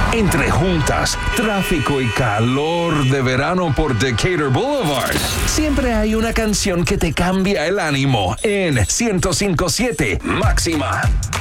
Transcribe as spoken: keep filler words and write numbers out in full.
Entre juntas, tráfico y calor de verano por Decatur Boulevard, siempre hay una canción que te cambia el ánimo en ciento cinco punto siete Máxima.